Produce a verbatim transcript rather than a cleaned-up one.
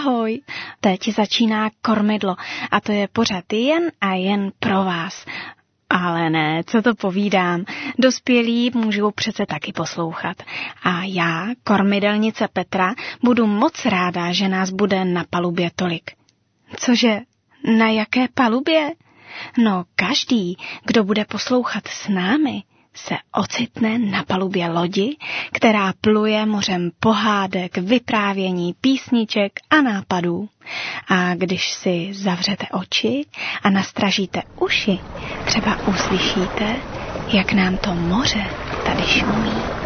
Ahoj, teď začíná Kormidlo a to je pořad jen a jen pro vás. Ale ne, co to povídám, dospělí můžou přece taky poslouchat. A já, kormidelnice Petra, budu moc ráda, že nás bude na palubě tolik. Cože, na jaké palubě? No každý, kdo bude poslouchat s námi, se ocitne na palubě lodi, která pluje mořem pohádek, vyprávění, písniček a nápadů. A když si zavřete oči a nastražíte uši, třeba uslyšíte, jak nám to moře tady šumí.